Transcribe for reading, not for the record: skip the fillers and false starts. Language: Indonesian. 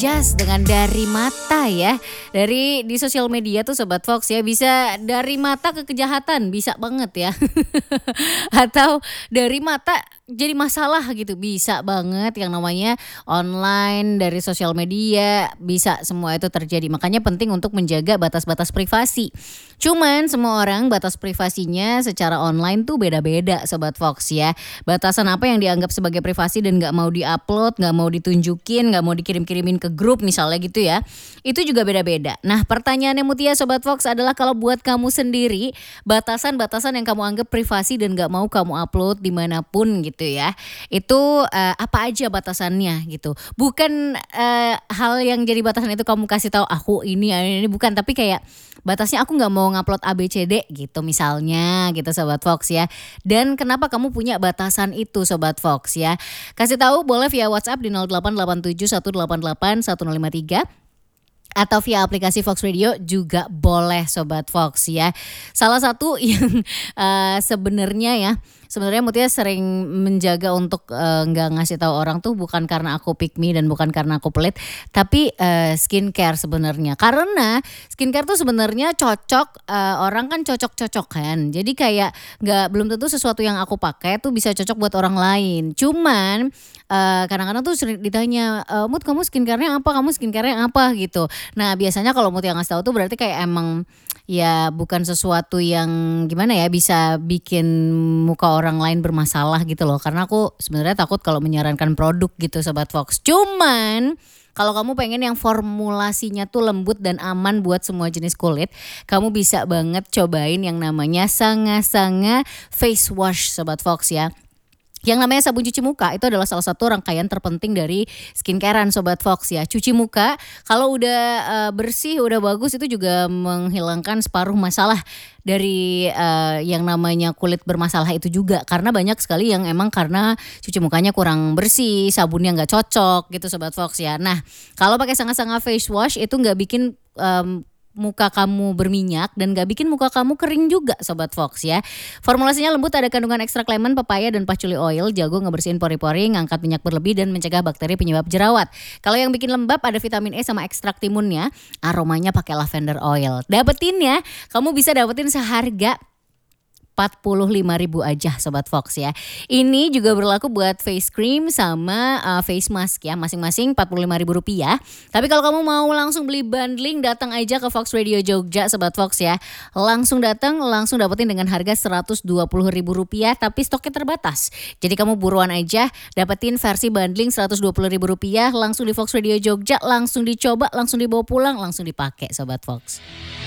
adjust dengan dari mata ya. Dari di sosial media tuh Sobat Fox ya, bisa dari mata ke kejahatan, bisa banget ya. Atau dari mata jadi masalah gitu, bisa banget yang namanya online, dari sosial media, bisa semua itu terjadi. Makanya penting untuk menjaga batas-batas privasi. Cuman semua orang batas privasinya secara online tuh beda-beda Sobat Fox ya. Batasan apa yang dianggap sebagai privasi dan gak mau diupload, gak mau ditunjukin, gak mau dikirim-kirimin ke grup misalnya gitu ya. Itu juga beda-beda. Nah pertanyaannya Mutia Sobat Fox adalah kalau buat kamu sendiri, batasan-batasan yang kamu anggap privasi dan gak mau kamu upload dimanapun gitu ya. Itu apa aja batasannya gitu. Bukan hal yang jadi batasan itu kamu kasih tahu aku ini bukan, tapi kayak batasnya aku nggak mau ngupload ABCD gitu misalnya gitu Sobat Fox ya. Dan kenapa kamu punya batasan itu Sobat Fox ya? Kasih tahu boleh via WhatsApp di 0887 188 1053 atau via aplikasi Fox Radio juga boleh Sobat Fox ya. Salah satu yang sebenarnya Mutia sering menjaga untuk nggak ngasih tahu orang tuh bukan karena aku pick me dan bukan karena aku pelit, tapi skincare sebenarnya. Karena skincare tuh sebenarnya cocok, orang kan cocok-cocokan. Jadi kayak belum tentu sesuatu yang aku pakai tuh bisa cocok buat orang lain. Cuman kadang-kadang tuh sering ditanya, Mut kamu skincare-nya apa? Kamu skincare-nya apa gitu. Nah biasanya kalau Mutia ngasih tahu tuh berarti kayak emang ya bukan sesuatu yang gimana ya bisa bikin muka orang lain bermasalah gitu loh. Karena aku sebenarnya takut kalau menyarankan produk gitu Sobat Fox. Cuman kalau kamu pengen yang formulasinya tuh lembut dan aman buat semua jenis kulit, kamu bisa banget cobain yang namanya Sanga Sanga Face Wash Sobat Fox ya. Yang namanya sabun cuci muka itu adalah salah satu rangkaian terpenting dari skincarean Sobat Fox ya. Cuci muka kalau udah bersih, udah bagus itu juga menghilangkan separuh masalah dari yang namanya kulit bermasalah itu juga. Karena banyak sekali yang emang karena cuci mukanya kurang bersih, sabunnya gak cocok gitu Sobat Fox ya. Nah kalau pakai Sanga-Sanga Face Wash itu gak bikin muka kamu berminyak dan gak bikin muka kamu kering juga Sobat Fox ya. Formulasinya lembut, ada kandungan ekstrak lemon, pepaya dan patchouli oil, jago ngebersihin pori-pori, ngangkat minyak berlebih dan mencegah bakteri penyebab jerawat. Kalau yang bikin lembab ada vitamin E sama ekstrak timunnya, aromanya pakai lavender oil. Dapetinnya kamu bisa dapetin seharga 45.000 aja Sobat Fox ya. Ini juga berlaku buat face cream sama face mask ya. Masing-masing Rp45.000. Tapi kalau kamu mau langsung beli bundling, datang aja ke Fox Radio Jogja Sobat Fox ya. Langsung datang, langsung dapetin dengan harga Rp120.000. Tapi stoknya terbatas. Jadi kamu buruan aja dapetin versi bundling Rp120.000. Langsung di Fox Radio Jogja, langsung dicoba, langsung dibawa pulang, langsung dipakai Sobat Fox.